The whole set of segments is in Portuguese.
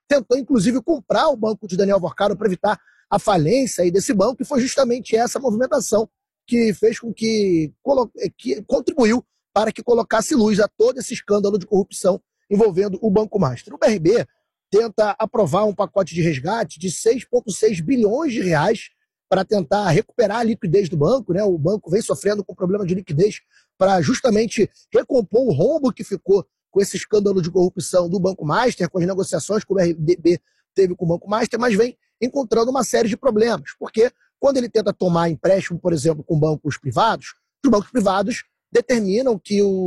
tentou inclusive comprar o banco de Daniel Worcaro para evitar a falência aí desse banco, e foi justamente essa movimentação que fez com que contribuiu para que colocasse luz a todo esse escândalo de corrupção envolvendo o Banco Master. O BRB tenta aprovar um pacote de resgate de 6,6 bilhões de reais para tentar recuperar a liquidez do banco, né? O banco vem sofrendo com problema de liquidez para justamente recompor o rombo que ficou com esse escândalo de corrupção do Banco Master, com as negociações que o BRB teve com o Banco Master, mas vem encontrando uma série de problemas, porque quando ele tenta tomar empréstimo, por exemplo, com bancos privados, os bancos privados determinam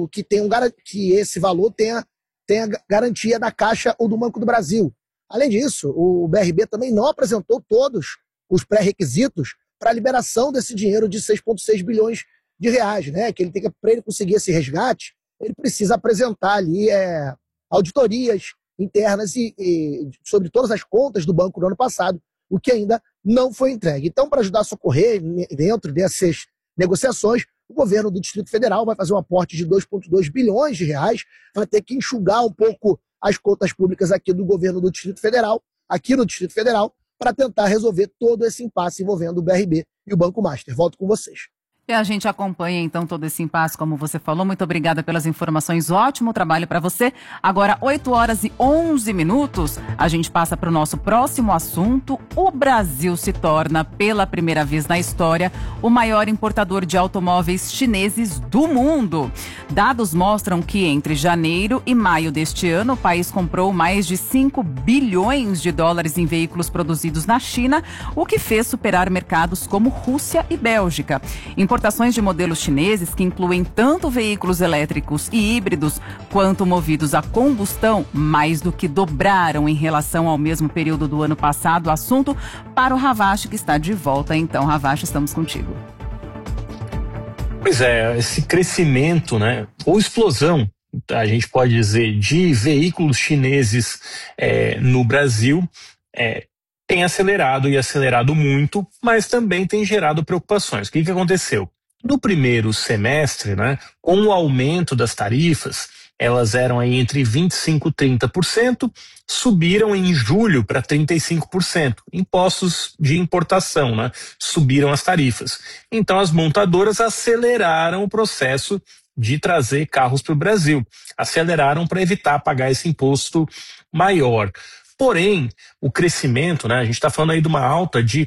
que esse valor tenha garantia da Caixa ou do Banco do Brasil. Além disso, o BRB também não apresentou todos os pré-requisitos para a liberação desse dinheiro de 6,6 bilhões de reais, né? Que ele tem que, para ele conseguir esse resgate, ele precisa apresentar ali auditorias internas sobre todas as contas do banco no ano passado, o que ainda não foi entregue. Então, para ajudar a socorrer dentro dessas negociações, o governo do Distrito Federal vai fazer um aporte de 2,2 bilhões de reais, vai ter que enxugar um pouco as contas públicas aqui do governo do Distrito Federal, aqui no Distrito Federal, para tentar resolver todo esse impasse envolvendo o BRB e o Banco Master. Volto com vocês. E a gente acompanha, então, todo esse impasse, como você falou. Muito obrigada pelas informações. Ótimo trabalho para você. Agora, 8h11, a gente passa para o nosso próximo assunto. O Brasil se torna, pela primeira vez na história, o maior importador de automóveis chineses do mundo. Dados mostram que entre janeiro e maio deste ano, o país comprou mais de 5 bilhões de dólares em veículos produzidos na China, o que fez superar mercados como Rússia e Bélgica. Importações de modelos chineses, que incluem tanto veículos elétricos e híbridos quanto movidos a combustão, mais do que dobraram em relação ao mesmo período do ano passado. Assunto para o Ravache, que está de volta. Então, Ravache, estamos contigo. Pois é, esse crescimento, né, ou explosão, a gente pode dizer, de veículos chineses no Brasil, tem acelerado muito, mas também tem gerado preocupações. O que aconteceu? No primeiro semestre, né, com o aumento das tarifas, elas eram aí entre 25% e 30%, subiram em julho para 35%. Impostos de importação, né, subiram as tarifas. Então as montadoras aceleraram o processo de trazer carros para o Brasil. Aceleraram para evitar pagar esse imposto maior. Porém, o crescimento, né, a gente está falando aí de uma alta de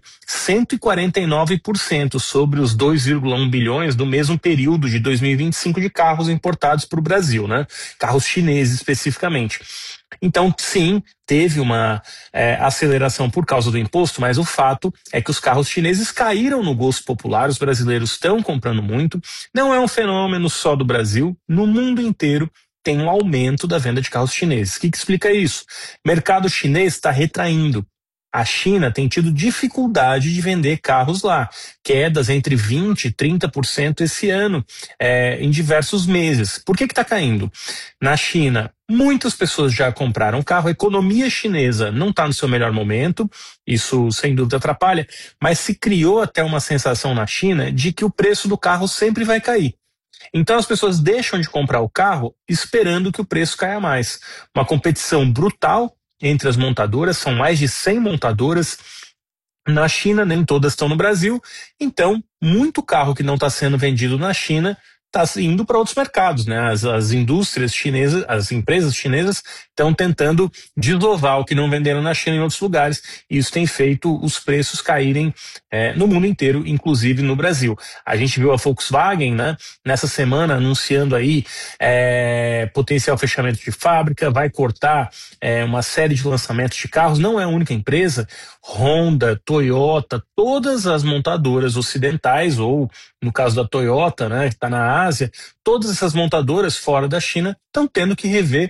149% sobre os 2,1 bilhões do mesmo período de 2025 de carros importados para o Brasil, né? Carros chineses especificamente. Então, sim, teve uma aceleração por causa do imposto, mas o fato é que os carros chineses caíram no gosto popular, os brasileiros estão comprando muito. Não é um fenômeno só do Brasil, no mundo inteiro tem um aumento da venda de carros chineses. O que explica isso? O mercado chinês está retraindo. A China tem tido dificuldade de vender carros lá, quedas entre 20% e 30% esse ano, em diversos meses. Por que está caindo? Na China, muitas pessoas já compraram carro, a economia chinesa não está no seu melhor momento, isso sem dúvida atrapalha, mas se criou até uma sensação na China de que o preço do carro sempre vai cair. Então as pessoas deixam de comprar o carro esperando que o preço caia mais. Uma competição brutal entre as montadoras, são mais de 100 montadoras na China, nem todas estão no Brasil. Então, muito carro que não está sendo vendido na China está indo para outros mercados, né? As indústrias chinesas, as empresas chinesas estão tentando desovar o que não venderam na China em outros lugares, e isso tem feito os preços caírem no mundo inteiro, inclusive no Brasil. A gente viu a Volkswagen, né, nessa semana anunciando aí potencial fechamento de fábrica, vai cortar uma série de lançamentos de carros. Não é a única empresa, Honda, Toyota, todas as montadoras ocidentais, ou no caso da Toyota, né, que está na Ásia, todas essas montadoras fora da China estão tendo que rever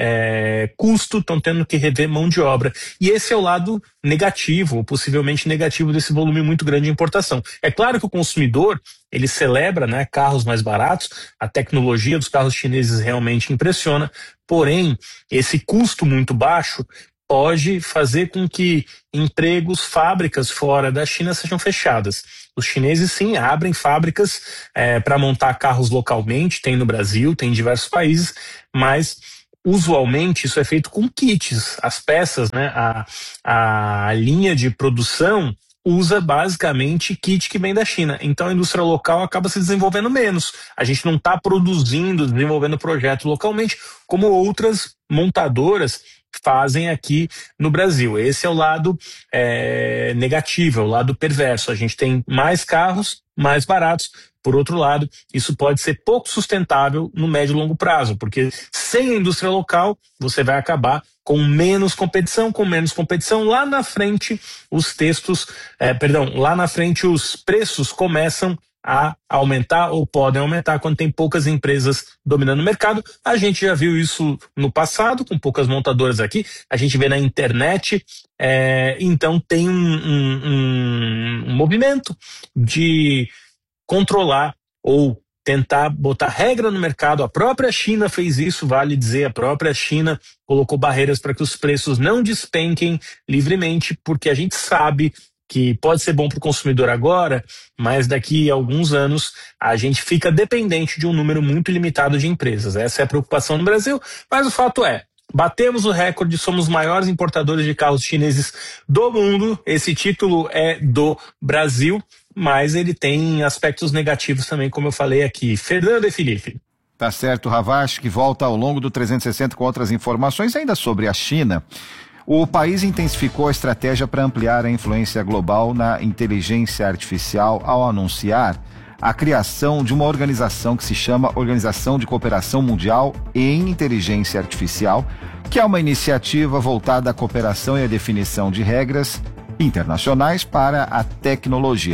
custo, estão tendo que rever mão de obra. E esse é o lado negativo, ou possivelmente negativo, desse volume muito grande de importação. É claro que o consumidor, ele celebra, né, carros mais baratos, a tecnologia dos carros chineses realmente impressiona, porém, esse custo muito baixo pode fazer com que empregos, fábricas fora da China sejam fechadas. Os chineses, sim, abrem fábricas para montar carros localmente, tem no Brasil, tem em diversos países, mas usualmente isso é feito com kits, as peças, né? A linha de produção usa basicamente kit que vem da China. Então a indústria local acaba se desenvolvendo menos. A gente não está produzindo, desenvolvendo projetos localmente, como outras montadoras fazem aqui no Brasil. Esse é o lado negativo, é o lado perverso. A gente tem mais carros, mais baratos. Por outro lado, isso pode ser pouco sustentável no médio e longo prazo, porque sem a indústria local, você vai acabar com menos competição, lá na frente lá na frente os preços começam a aumentar ou podem aumentar quando tem poucas empresas dominando o mercado. A gente já viu isso no passado, com poucas montadoras aqui, a gente vê na internet, então tem um movimento de controlar ou tentar botar regra no mercado. A própria China fez isso, vale dizer, a própria China colocou barreiras para que os preços não despenquem livremente, porque a gente sabe que pode ser bom para o consumidor agora, mas daqui a alguns anos a gente fica dependente de um número muito limitado de empresas. Essa é a preocupação no Brasil, mas o fato é, batemos o recorde, somos os maiores importadores de carros chineses do mundo. Esse título é do Brasil, mas ele tem aspectos negativos também, como eu falei aqui. Fernando e Felipe. Tá certo, Ravache, que volta ao longo do 360 com outras informações ainda sobre a China. O país intensificou a estratégia para ampliar a influência global na inteligência artificial ao anunciar a criação de uma organização que se chama Organização de Cooperação Mundial em Inteligência Artificial, que é uma iniciativa voltada à cooperação e à definição de regras internacionais para a tecnologia.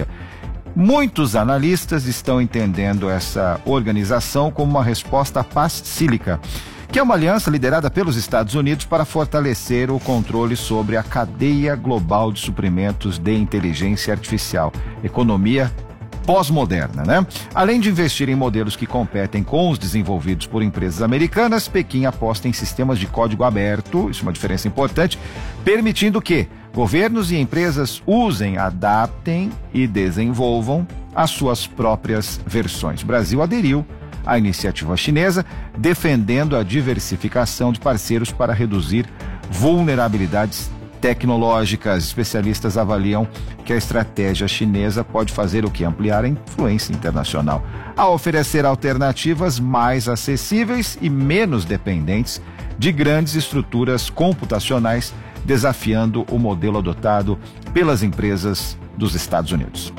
Muitos analistas estão entendendo essa organização como uma resposta à Paz Sílica, que é uma aliança liderada pelos Estados Unidos para fortalecer o controle sobre a cadeia global de suprimentos de inteligência artificial, economia pós-moderna, né? Além de investir em modelos que competem com os desenvolvidos por empresas americanas, Pequim aposta em sistemas de código aberto, isso é uma diferença importante, permitindo que governos e empresas usem, adaptem e desenvolvam as suas próprias versões. O Brasil aderiu à iniciativa chinesa, defendendo a diversificação de parceiros para reduzir vulnerabilidades tecnológicas. Especialistas avaliam que a estratégia chinesa pode fazer o que? Ampliar a influência internacional, a oferecer alternativas mais acessíveis e menos dependentes de grandes estruturas computacionais, desafiando o modelo adotado pelas empresas dos Estados Unidos.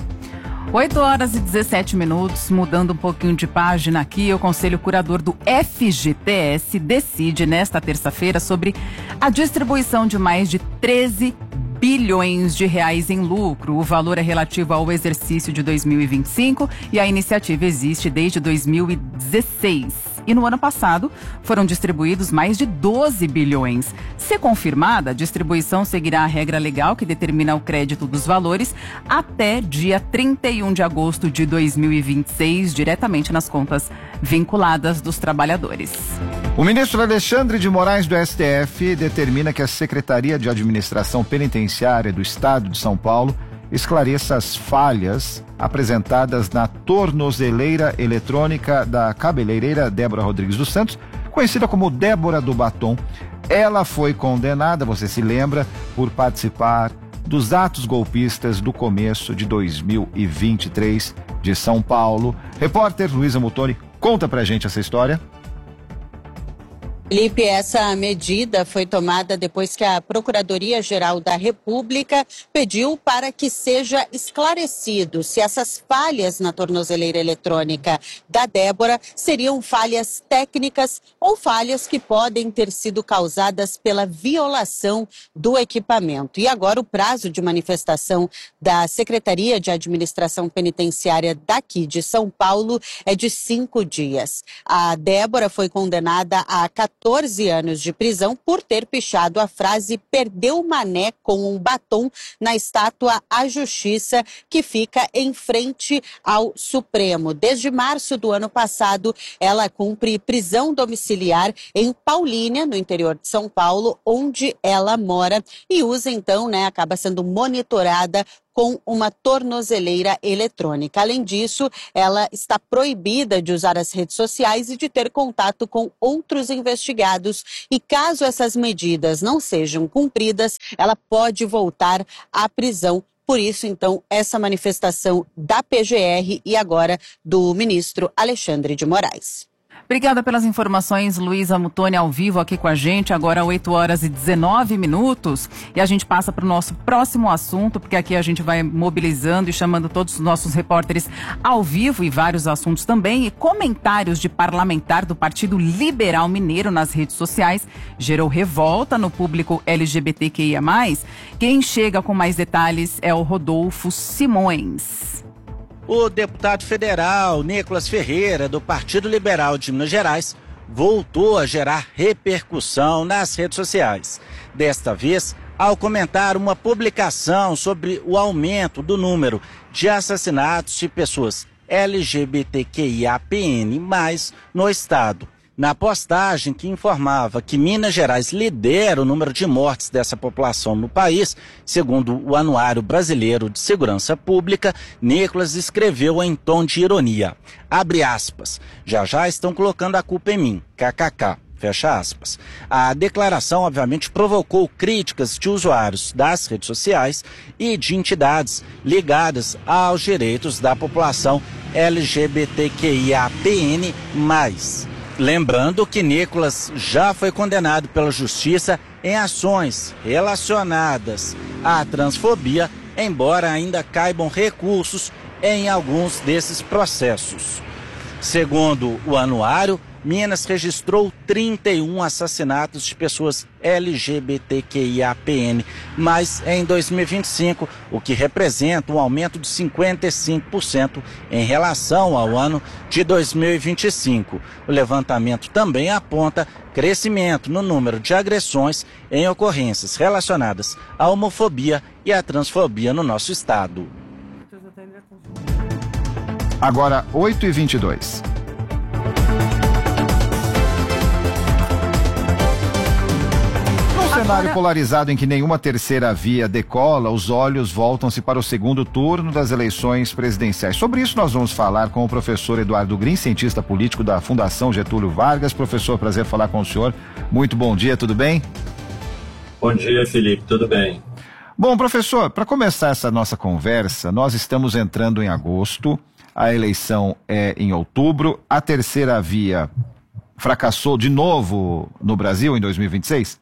8h17, mudando um pouquinho de página aqui, o Conselho Curador do FGTS decide nesta terça-feira sobre a distribuição de mais de 13 bilhões de reais em lucro. O valor é relativo ao exercício de 2025 e a iniciativa existe desde 2016. E no ano passado foram distribuídos mais de 12 bilhões. Se confirmada, a distribuição seguirá a regra legal que determina o crédito dos valores até dia 31 de agosto de 2026, diretamente nas contas vinculadas dos trabalhadores. O ministro Alexandre de Moraes do STF determina que a Secretaria de Administração Penitenciária do Estado de São Paulo esclareça as falhas apresentadas na tornozeleira eletrônica da cabeleireira Débora Rodrigues dos Santos, conhecida como Débora do Batom. Ela foi condenada, você se lembra, por participar dos atos golpistas do começo de 2023 de São Paulo. Repórter Luísa Mutoni, conta pra gente essa história. Felipe, essa medida foi tomada depois que a Procuradoria-Geral da República pediu para que seja esclarecido se essas falhas na tornozeleira eletrônica da Débora seriam falhas técnicas ou falhas que podem ter sido causadas pela violação do equipamento. E agora o prazo de manifestação da Secretaria de Administração Penitenciária daqui de São Paulo é de 5 dias. A Débora foi condenada a 14 anos de prisão por ter pichado a frase "perdeu mané com um batom" na estátua à Justiça, que fica em frente ao Supremo. Desde março do ano passado, ela cumpre prisão domiciliar em Paulínia, no interior de São Paulo, onde ela mora, e usa então, acaba sendo monitorada com uma tornozeleira eletrônica. Além disso, ela está proibida de usar as redes sociais e de ter contato com outros investigados. E caso essas medidas não sejam cumpridas, ela pode voltar à prisão. Por isso, então, essa manifestação da PGR e agora do ministro Alexandre de Moraes. Obrigada pelas informações, Luísa Mutoni, ao vivo aqui com a gente, agora 8h19, e a gente passa para o nosso próximo assunto, porque aqui a gente vai mobilizando e chamando todos os nossos repórteres ao vivo e vários assuntos também, e comentários de parlamentar do Partido Liberal Mineiro nas redes sociais gerou revolta no público LGBTQIA+. Quem chega com mais detalhes é o Rodolfo Simões. O deputado federal Nicolas Ferreira, do Partido Liberal de Minas Gerais, voltou a gerar repercussão nas redes sociais. Desta vez, ao comentar uma publicação sobre o aumento do número de assassinatos de pessoas LGBTQIAPN+, no estado. Na postagem que informava que Minas Gerais lidera o número de mortes dessa população no país, segundo o Anuário Brasileiro de Segurança Pública, Nicolas escreveu em tom de ironia, abre aspas, já estão colocando a culpa em mim, kkk. Fecha aspas. A declaração, obviamente, provocou críticas de usuários das redes sociais e de entidades ligadas aos direitos da população LGBTQIAPN+. Lembrando que Nicolas já foi condenado pela Justiça em ações relacionadas à transfobia, embora ainda caibam recursos em alguns desses processos. Segundo o anuário, Minas registrou 31 assassinatos de pessoas LGBTQIAPN+, mas em 2025, o que representa um aumento de 55% em relação ao ano de 2025. O levantamento também aponta crescimento no número de agressões em ocorrências relacionadas à homofobia e à transfobia no nosso estado. Agora, 8h22. Num cenário polarizado em que nenhuma terceira via decola, os olhos voltam-se para o segundo turno das eleições presidenciais. Sobre isso nós vamos falar com o professor Eduardo Green, cientista político da Fundação Getúlio Vargas. Professor, prazer falar com o senhor. Muito bom dia, tudo bem? Bom dia, Felipe, tudo bem? Bom, professor, para começar essa nossa conversa, nós estamos entrando em agosto, a eleição é em outubro, a terceira via fracassou de novo no Brasil em 2026?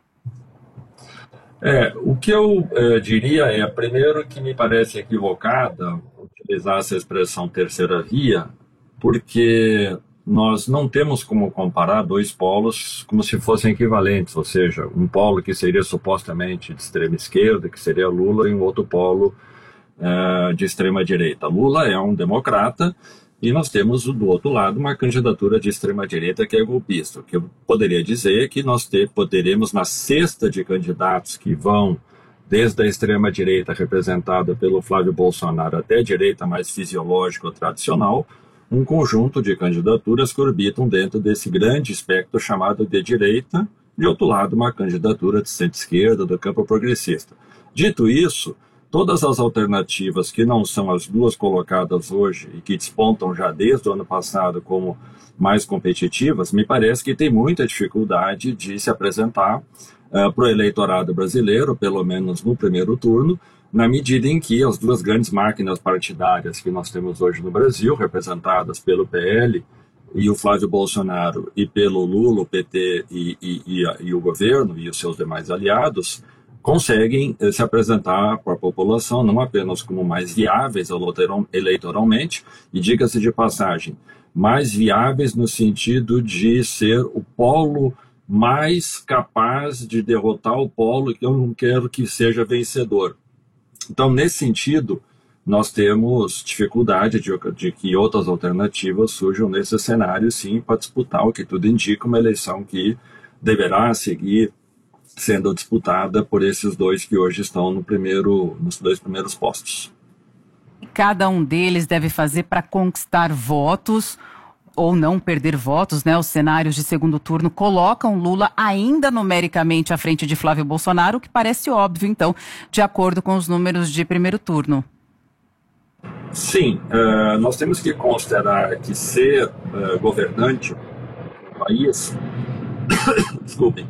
O que eu diria é, primeiro, que me parece equivocada utilizar essa expressão terceira via, porque nós não temos como comparar dois polos como se fossem equivalentes, ou seja, um polo que seria supostamente de extrema esquerda, que seria Lula, e um outro polo de extrema direita. Lula é um democrata e nós temos do outro lado uma candidatura de extrema direita que é golpista. O que eu poderia dizer é que nós poderemos na cesta de candidatos que vão desde a extrema direita representada pelo Flávio Bolsonaro até a direita mais fisiológica ou tradicional, um conjunto de candidaturas que orbitam dentro desse grande espectro chamado de direita, de outro lado uma candidatura de centro-esquerda do campo progressista. Dito isso, todas as alternativas que não são as duas colocadas hoje e que despontam já desde o ano passado como mais competitivas, me parece que tem muita dificuldade de se apresentar para o eleitorado brasileiro, pelo menos no primeiro turno, na medida em que as duas grandes máquinas partidárias que nós temos hoje no Brasil, representadas pelo PL e o Flávio Bolsonaro, e pelo Lula, o PT e o governo e os seus demais aliados, conseguem se apresentar para a população não apenas como mais viáveis eleitoralmente, e diga-se de passagem, mais viáveis no sentido de ser o polo mais capaz de derrotar o polo que eu não quero que seja vencedor. Então, nesse sentido, nós temos dificuldade de que outras alternativas surjam nesse cenário, sim, para disputar o que tudo indica, uma eleição que deverá seguir sendo disputada por esses dois que hoje estão nos dois primeiros postos. Cada um deles deve fazer para conquistar votos. ou não perder votos, né? Os cenários de segundo turno colocam Lula ainda numericamente à frente de Flávio Bolsonaro, o que parece óbvio, então, de acordo com os números de primeiro turno. Sim, nós temos que considerar que ser governante do país, desculpem,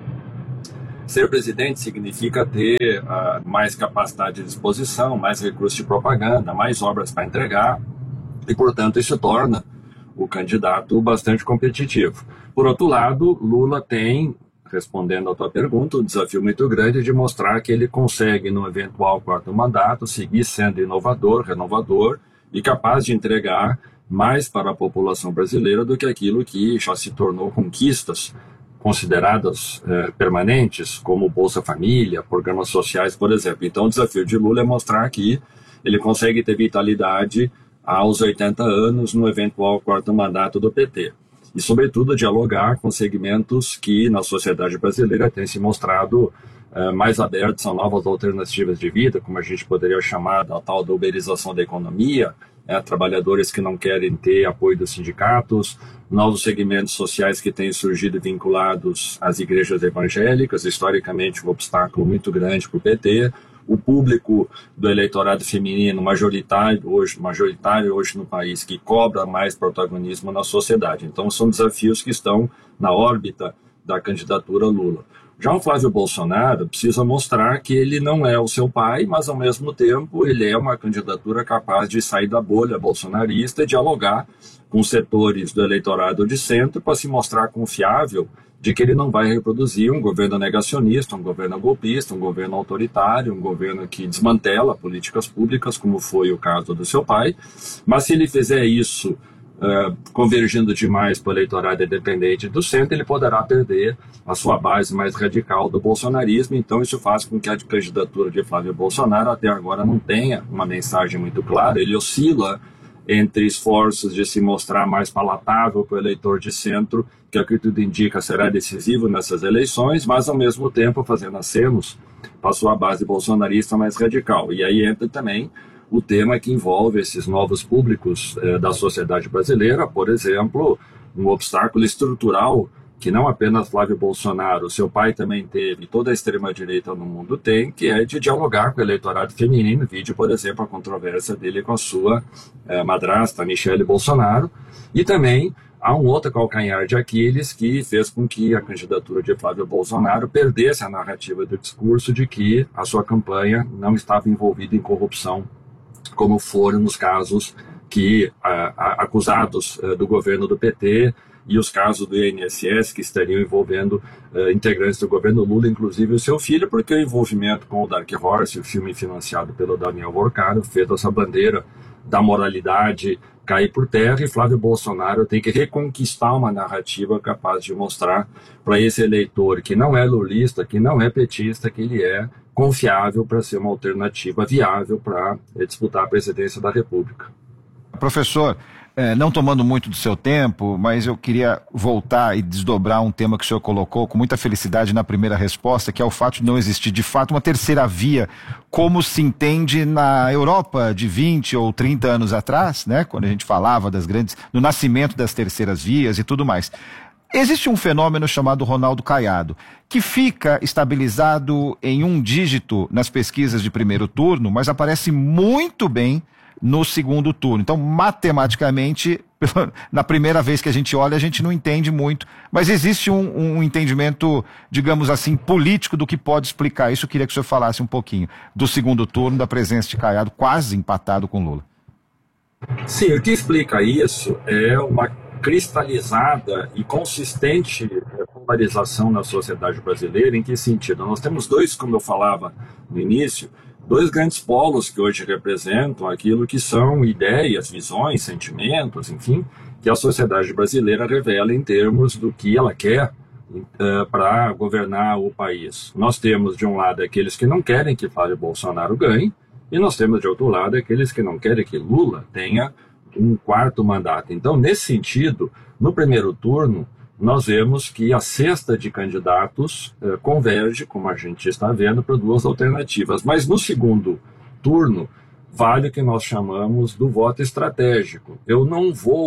ser presidente significa ter mais capacidade de exposição, mais recursos de propaganda, mais obras para entregar e, portanto, isso torna o candidato bastante competitivo. Por outro lado, Lula tem, respondendo à tua pergunta, um desafio muito grande de mostrar que ele consegue, no eventual quarto mandato, seguir sendo inovador, renovador e capaz de entregar mais para a população brasileira do que aquilo que já se tornou conquistas consideradas permanentes, como Bolsa Família, programas sociais, por exemplo. Então, o desafio de Lula é mostrar que ele consegue ter vitalidade aos 80 anos no eventual quarto mandato do PT. E, sobretudo, dialogar com segmentos que, na sociedade brasileira, têm se mostrado mais abertos a novas alternativas de vida, como a gente poderia chamar da tal da uberização da economia, trabalhadores que não querem ter apoio dos sindicatos, novos segmentos sociais que têm surgido vinculados às igrejas evangélicas, historicamente um obstáculo muito grande para o PT, o público do eleitorado feminino majoritário hoje no país, que cobra mais protagonismo na sociedade. Então, são desafios que estão na órbita da candidatura Lula. Já o Flávio Bolsonaro precisa mostrar que ele não é o seu pai, mas, ao mesmo tempo, ele é uma candidatura capaz de sair da bolha bolsonarista e dialogar com setores do eleitorado de centro para se mostrar confiável de que ele não vai reproduzir um governo negacionista, um governo golpista, um governo autoritário, um governo que desmantela políticas públicas, como foi o caso do seu pai. Mas se ele fizer isso convergindo demais para o eleitorado independente do centro, ele poderá perder a sua base mais radical do bolsonarismo. Então isso faz com que a candidatura de Flávio Bolsonaro até agora não tenha uma mensagem muito clara. Ele oscila entre esforços de se mostrar mais palatável para o eleitor de centro, que, ao que tudo indica, será decisivo nessas eleições, mas, ao mesmo tempo, fazendo acenos para a sua base bolsonarista mais radical. E aí entra também o tema que envolve esses novos públicos da sociedade brasileira, por exemplo, um obstáculo estrutural que não apenas Flávio Bolsonaro, seu pai também teve, toda a extrema-direita no mundo tem, que é de dialogar com o eleitorado feminino. Vídeo, por exemplo, a controvérsia dele com a sua madrasta, Michele Bolsonaro. E também há um outro calcanhar de Aquiles que fez com que a candidatura de Flávio Bolsonaro perdesse a narrativa do discurso de que a sua campanha não estava envolvida em corrupção, como foram nos casos que acusados do governo do PT e os casos do INSS que estariam envolvendo integrantes do governo Lula, inclusive o seu filho, porque o envolvimento com o Dark Horse, o filme financiado pelo Daniel Vorcaro, fez essa bandeira da moralidade cair por terra, e Flávio Bolsonaro tem que reconquistar uma narrativa capaz de mostrar para esse eleitor que não é lulista, que não é petista, que ele é confiável para ser uma alternativa viável para disputar a presidência da República. Professor, não tomando muito do seu tempo, mas eu queria voltar e desdobrar um tema que o senhor colocou com muita felicidade na primeira resposta, que é o fato de não existir de fato uma terceira via, como se entende na Europa de 20 ou 30 anos atrás, né, quando a gente falava do nascimento das terceiras vias e tudo mais. Existe um fenômeno chamado Ronaldo Caiado, que fica estabilizado em um dígito nas pesquisas de primeiro turno, mas aparece muito bem no segundo turno. Então, matematicamente, na primeira vez que a gente olha, a gente não entende muito, mas existe um entendimento, digamos assim, político do que pode explicar isso. Eu queria que o senhor falasse um pouquinho do segundo turno, da presença de Caiado quase empatado com Lula. Sim, o que explica isso é uma cristalizada e consistente polarização na sociedade brasileira. Em que sentido? Nós temos dois, como eu falava no início, dois grandes polos que hoje representam aquilo que são ideias, visões, sentimentos, enfim, que a sociedade brasileira revela em termos do que ela quer para governar o país. Nós temos, de um lado, aqueles que não querem que Flávio Bolsonaro ganhe, e nós temos, de outro lado, aqueles que não querem que Lula tenha um quarto mandato. Então, nesse sentido, no primeiro turno, nós vemos que a cesta de candidatos converge, como a gente está vendo, para duas alternativas. Mas no segundo turno, vale o que nós chamamos do voto estratégico. Eu não vou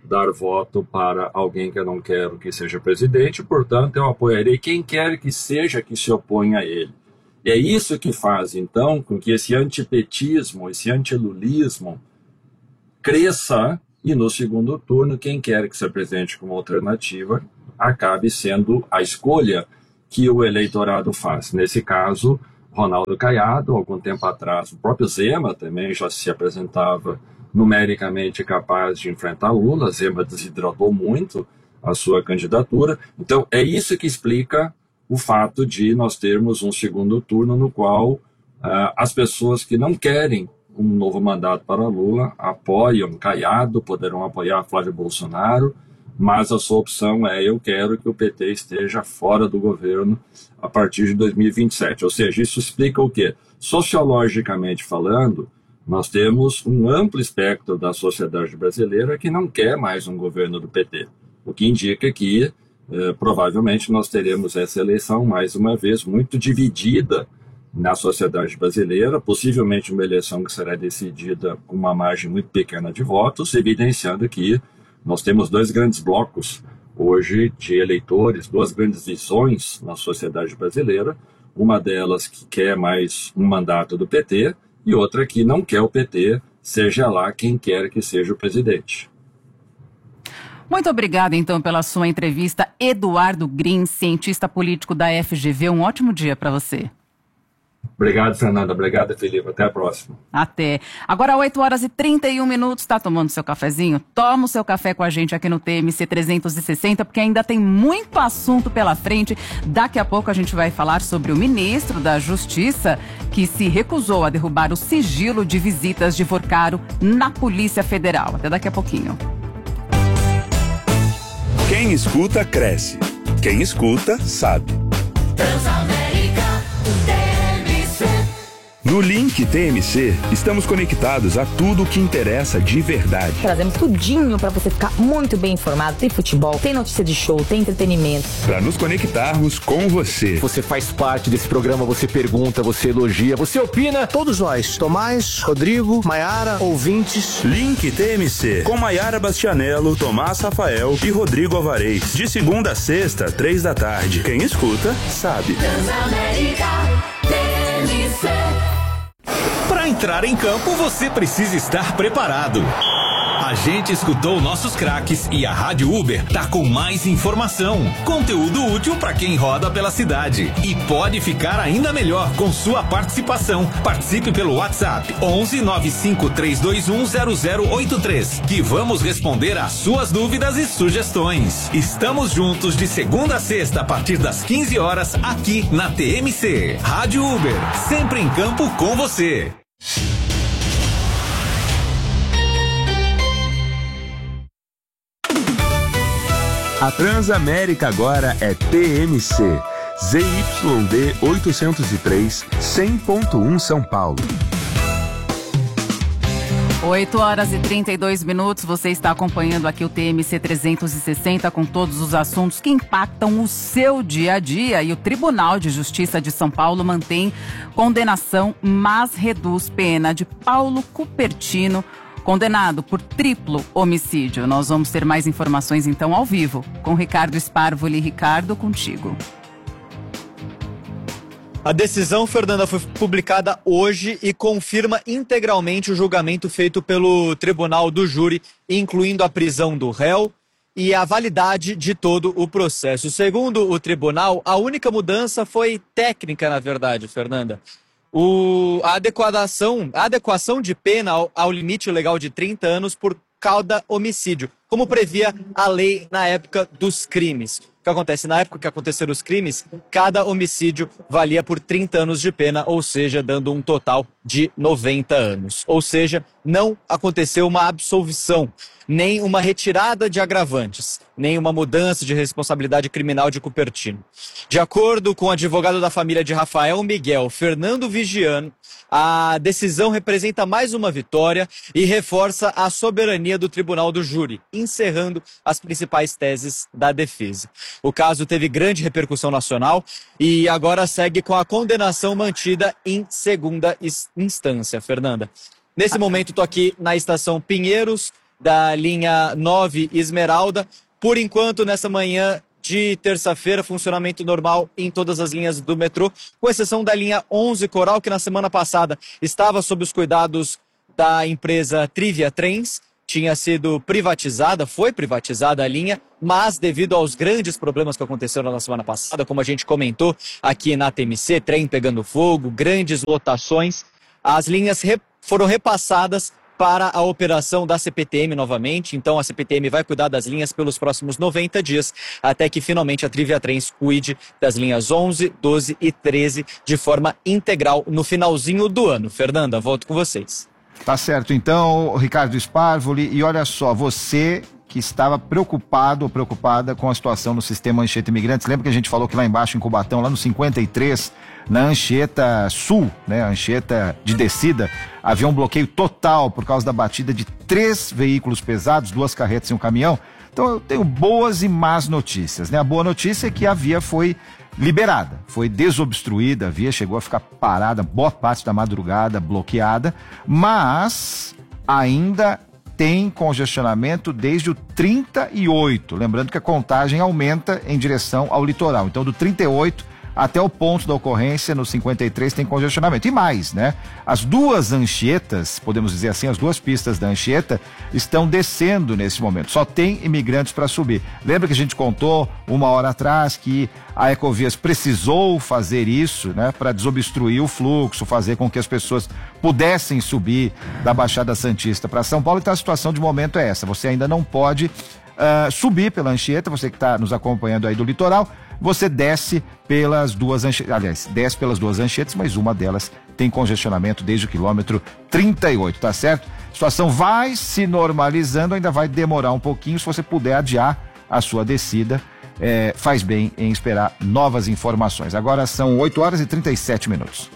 dar voto para alguém que eu não quero que seja presidente, portanto eu apoiarei quem quer que seja que se oponha a ele. E é isso que faz, então, com que esse antipetismo, esse antilulismo cresça e no segundo turno, quem quer que se apresente como alternativa acabe sendo a escolha que o eleitorado faz. Nesse caso, Ronaldo Caiado, algum tempo atrás, o próprio Zema também já se apresentava numericamente capaz de enfrentar Lula. Zema desidratou muito a sua candidatura. Então, é isso que explica o fato de nós termos um segundo turno no qual as pessoas que não querem um novo mandato para Lula apoiam Caiado, poderão apoiar Flávio Bolsonaro, mas a sua opção é: eu quero que o PT esteja fora do governo a partir de 2027. Ou seja, isso explica o quê? Sociologicamente falando, nós temos um amplo espectro da sociedade brasileira que não quer mais um governo do PT, o que indica que provavelmente nós teremos essa eleição, mais uma vez, muito dividida na sociedade brasileira, possivelmente uma eleição que será decidida com uma margem muito pequena de votos, evidenciando que nós temos dois grandes blocos hoje de eleitores, duas grandes visões na sociedade brasileira, uma delas que quer mais um mandato do PT e outra que não quer o PT, seja lá quem quer que seja o presidente. Muito obrigada, então, pela sua entrevista. Eduardo Grins, cientista político da FGV. Um ótimo dia para você. Obrigado, Fernanda. Obrigado, Felipe. Até a próxima. Até. Agora, 8h31. Está tomando seu cafezinho? Toma o seu café com a gente aqui no TMC 360, porque ainda tem muito assunto pela frente. Daqui a pouco a gente vai falar sobre o ministro da Justiça, que se recusou a derrubar o sigilo de visitas de Vorcaro na Polícia Federal. Até daqui a pouquinho. Quem escuta, cresce. Quem escuta, sabe. No Link TMC, estamos conectados a tudo o que interessa de verdade. Trazemos tudinho para você ficar muito bem informado. Tem futebol, tem notícia de show, tem entretenimento. Para nos conectarmos com você. Você faz parte desse programa, você pergunta, você elogia, você opina. Todos nós, Tomás, Rodrigo, Maiara, ouvintes. Link TMC, com Maiara Bastianello, Tomás Rafael e Rodrigo Alvarez. De segunda a sexta, 15h. Quem escuta, sabe. Transamérica TMC. Para entrar em campo, você precisa estar preparado. A gente escutou nossos craques e a Rádio Uber tá com mais informação, conteúdo útil para quem roda pela cidade. E pode ficar ainda melhor com sua participação. Participe pelo WhatsApp 11 95 321 0083, que vamos responder às suas dúvidas e sugestões. Estamos juntos de segunda a sexta a partir das 15h aqui na TMC. Rádio Uber, sempre em campo com você. A Transamérica agora é TMC, ZYD 803, 100.1 São Paulo. 8h32. Você está acompanhando aqui o TMC 360 com todos os assuntos que impactam o seu dia a dia. E o Tribunal de Justiça de São Paulo mantém condenação, mas reduz pena de Paulo Cupertino, condenado por triplo homicídio. Nós vamos ter mais informações então ao vivo com Ricardo Sparvoli. Ricardo, contigo. A decisão, Fernanda, foi publicada hoje e confirma integralmente o julgamento feito pelo Tribunal do Júri, incluindo a prisão do réu e a validade de todo o processo. Segundo o tribunal, a única mudança foi técnica, na verdade, Fernanda. A adequação de pena ao limite legal de 30 anos por cada homicídio, como previa a lei na época dos crimes. O que acontece? Na época que aconteceram os crimes, cada homicídio valia por 30 anos de pena, ou seja, dando um total de 90 anos. Ou seja, não aconteceu uma absolvição, nem uma retirada de agravantes, nem uma mudança de responsabilidade criminal de Cupertino. De acordo com o advogado da família de Rafael Miguel, Fernando Vigiano, a decisão representa mais uma vitória e reforça a soberania do Tribunal do Júri, encerrando as principais teses da defesa. O caso teve grande repercussão nacional e agora segue com a condenação mantida em segunda instância, Fernanda. Nesse momento, estou aqui na Estação Pinheiros, da linha 9 Esmeralda. Por enquanto, nessa manhã de terça-feira, funcionamento normal em todas as linhas do metrô, com exceção da linha 11 Coral, que na semana passada estava sob os cuidados da empresa Trivia Trens. Tinha sido privatizada, foi privatizada a linha, mas devido aos grandes problemas que aconteceram na semana passada, como a gente comentou aqui na TMC, trem pegando fogo, grandes lotações, as linhas foram repassadas para a operação da CPTM novamente. Então a CPTM vai cuidar das linhas pelos próximos 90 dias, até que finalmente a Trivia Trens cuide das linhas 11, 12 e 13 de forma integral no finalzinho do ano. Fernanda, volto com vocês. Tá certo, então, Ricardo Sparvoli, e olha só, você que estava preocupado ou preocupada com a situação no sistema Anchieta Imigrantes, lembra que a gente falou que lá embaixo em Cubatão, lá no 53, na Anchieta Sul, né, Anchieta de descida, havia um bloqueio total por causa da batida de 3 veículos pesados, 2 carretas e um caminhão. Então eu tenho boas e más notícias, né? A boa notícia é que a via foi liberada, foi desobstruída, a via chegou a ficar parada, boa parte da madrugada, bloqueada, mas ainda tem congestionamento desde o 38, lembrando que a contagem aumenta em direção ao litoral, então do 38 até o ponto da ocorrência, no 53, tem congestionamento. E mais, né? As 2 Anchietas, podemos dizer assim, as 2 pistas da Anchieta estão descendo nesse momento. Só tem imigrantes para subir. Lembra que a gente contou 1 hora atrás que a Ecovias precisou fazer isso, né? Para desobstruir o fluxo, fazer com que as pessoas pudessem subir da Baixada Santista para São Paulo. Então a situação de momento é essa. Você ainda não pode subir pela Anchieta, você que está nos acompanhando aí do litoral, você desce pelas 2 Anchietas, aliás, desce pelas 2 Anchietas, mas uma delas tem congestionamento desde o quilômetro 38, tá certo? A situação vai se normalizando, ainda vai demorar um pouquinho, se você puder adiar a sua descida, faz bem em esperar novas informações. Agora são 8 horas e 37 minutos.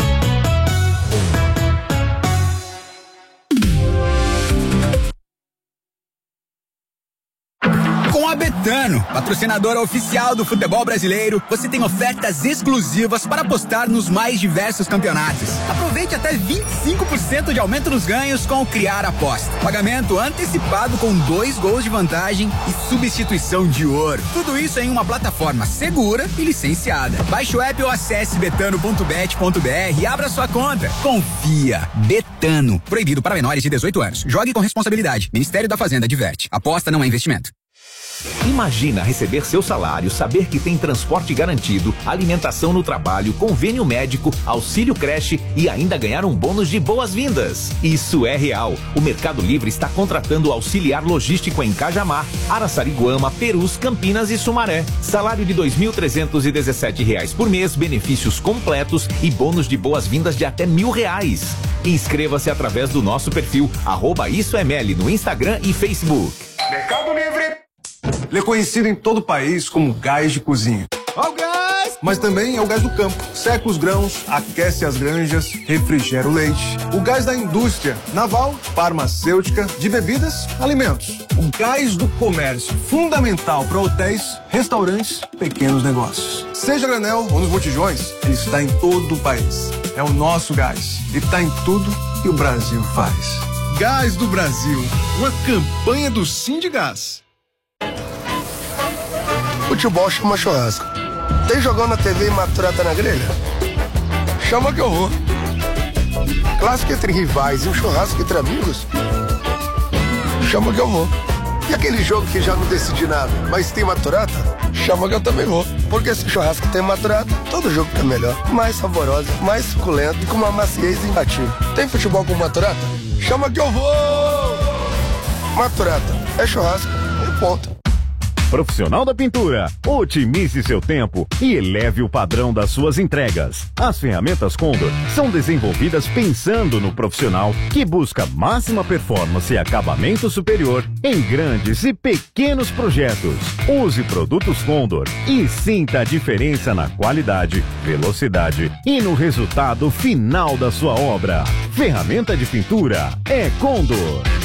Com a Betano, patrocinadora oficial do futebol brasileiro, você tem ofertas exclusivas para apostar nos mais diversos campeonatos. Aproveite até 25% de aumento nos ganhos com o Criar Aposta. Pagamento antecipado com 2 gols de vantagem e substituição de ouro. Tudo isso em uma plataforma segura e licenciada. Baixe o app ou acesse betano.bet.br e abra sua conta. Confia. Betano. Proibido para menores de 18 anos. Jogue com responsabilidade. Ministério da Fazenda adverte. Aposta não é investimento. Imagina receber seu salário, saber que tem transporte garantido, alimentação no trabalho, convênio médico, auxílio creche e ainda ganhar um bônus de boas-vindas. Isso é real. O Mercado Livre está contratando auxiliar logístico em Cajamar, Araçariguama, Perus, Campinas e Sumaré. Salário de R$ 2.317 por mês, benefícios completos e bônus de boas-vindas de até R$1.000. Inscreva-se através do nosso perfil @IsoEML no Instagram e Facebook. Mercado Livre. Ele é conhecido em todo o país como gás de cozinha. Ó o gás! Mas também é o gás do campo. Seca os grãos, aquece as granjas, refrigera o leite. O gás da indústria naval, farmacêutica, de bebidas, alimentos. O gás do comércio, fundamental para hotéis, restaurantes, pequenos negócios. Seja granel ou nos botijões, ele está em todo o país. É o nosso gás. E está em tudo que o Brasil faz. Gás do Brasil, uma campanha do Sindigás. Futebol chama churrasco. Tem jogão na TV e maturata na grelha? Chama que eu vou. Clássico entre rivais e um churrasco entre amigos? Chama que eu vou. E aquele jogo que já não decidi nada, mas tem maturata? Chama que eu também vou. Porque se churrasco tem maturata, todo jogo fica melhor. Mais saborosa, mais suculento e com uma maciez imbatível. Tem futebol com maturata? Chama que eu vou! Maturata, é churrasco e ponto. Profissional da Pintura, otimize seu tempo e eleve o padrão das suas entregas. As ferramentas Condor são desenvolvidas pensando no profissional que busca máxima performance e acabamento superior em grandes e pequenos projetos. Use produtos Condor e sinta a diferença na qualidade, velocidade e no resultado final da sua obra. Ferramenta de pintura é Condor.